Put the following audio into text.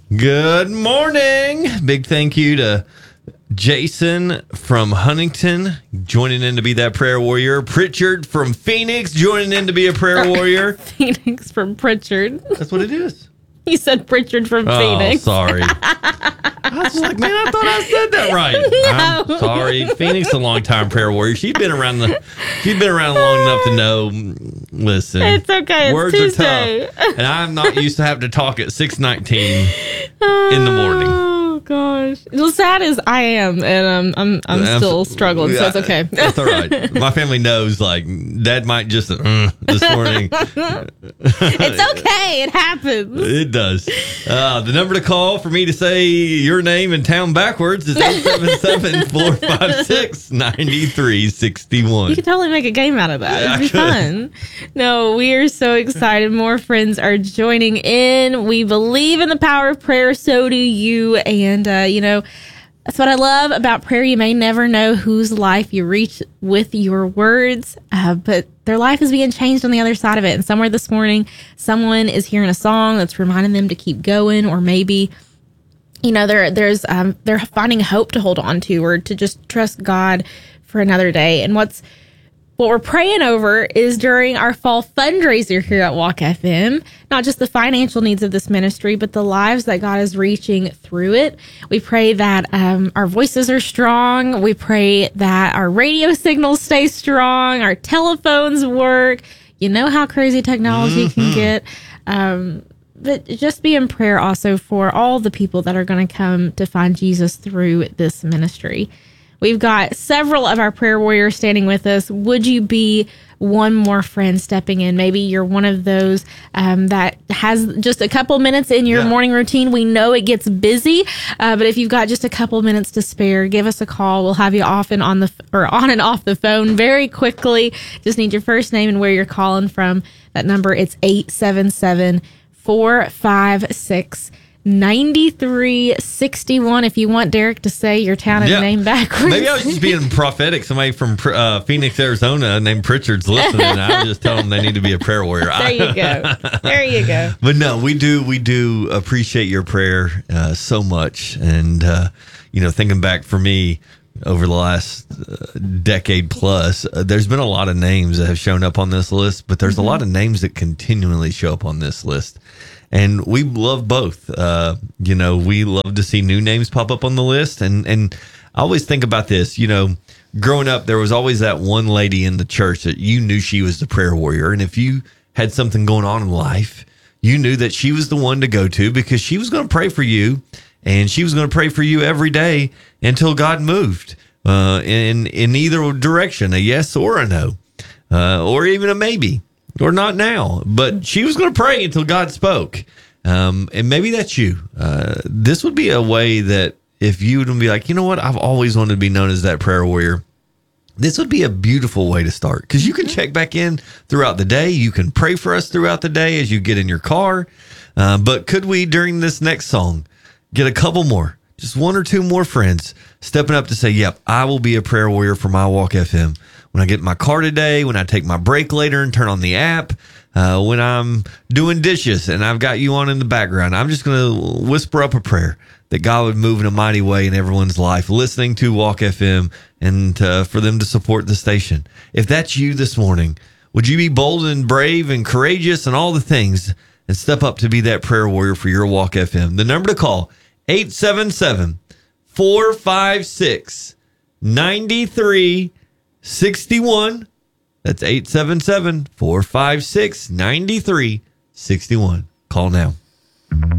Good morning. Big thank you to Jason from Huntington joining in to be that prayer warrior. Pritchard from Phoenix joining in to be a prayer warrior. Phoenix from Pritchard. That's what it is. You said Pritchard from Phoenix. Sorry. I was like, man, I thought I said that right. No. I'm sorry. Phoenix, a long-time prayer warrior. She's been around long enough to know. Listen, It's okay. It's words Tuesday. are tough, and I'm not used to having to talk at 6:19 in the morning. Oh gosh. Well, sad as I am, and I'm still struggling, so it's okay. That's all right. My family knows, like, Dad might just this morning. It's okay. It happens. It does. The number to call for me to say your name and town backwards is 877-456-9361. You could totally make a game out of that. Yeah, It'd be fun. No, we are so excited. More friends are joining in. We believe in the power of prayer. So do you. And, that's what I love about prayer. You may never know whose life you reach with your words, but their life is being changed on the other side of it. And somewhere this morning, someone is hearing a song that's reminding them to keep going, or maybe they're finding hope to hold on to, or to just trust God for another day. And what we're praying over is during our fall fundraiser here at Walk FM, not just the financial needs of this ministry, but the lives that God is reaching through it. We pray that our voices are strong. We pray that our radio signals stay strong, our telephones work. You know how crazy technology can get. But just be in prayer also for all the people that are going to come to find Jesus through this ministry. We've got several of our prayer warriors standing with us. Would you be one more friend stepping in? Maybe you're one of those that has just a couple minutes in your morning routine. We know it gets busy, but if you've got just a couple minutes to spare, give us a call. We'll have you on and off the phone very quickly. Just need your first name and where you're calling from. That number, it's 877-456-9361. If you want Derek to say your town and name backwards. Maybe I was just being prophetic. Somebody from Phoenix, Arizona named Pritchard's listening. I was just telling them they need to be a prayer warrior. There you go. There you go. But no, we do appreciate your prayer so much. And, thinking back for me over the last decade plus, there's been a lot of names that have shown up on this list, but there's a lot of names that continually show up on this list. And we love both. We love to see new names pop up on the list. And I always think about this, growing up, there was always that one lady in the church that you knew she was the prayer warrior. And if you had something going on in life, you knew that she was the one to go to, because she was going to pray for you, and she was going to pray for you every day until God moved in either direction, a yes or a no, or even a maybe. Or not now, but she was going to pray until God spoke. And maybe that's you. This would be a way that if you would be like, you know what, I've always wanted to be known as that prayer warrior. This would be a beautiful way to start, because you can check back in throughout the day. You can pray for us throughout the day as you get in your car. But could we, during this next song, get a couple more, just one or two more friends stepping up to say, yep, I will be a prayer warrior for My Walk FM. When I get in my car today, when I take my break later and turn on the app, when I'm doing dishes and I've got you on in the background, I'm just going to whisper up a prayer that God would move in a mighty way in everyone's life, listening to Walk FM, and for them to support the station. If that's you this morning, would you be bold and brave and courageous and all the things and step up to be that prayer warrior for your Walk FM? The number to call, 877-456-9361. That's 877-456-9361. Call now.